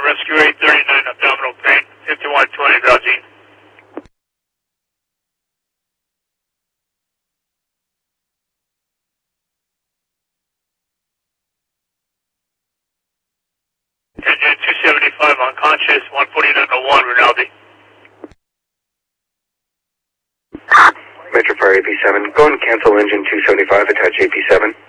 Rescue 839, abdominal pain, 5120 Valjean. Engine 275 unconscious, 14901 Rinaldi. Metro Fire AP7, go and cancel engine 275, attach AP7.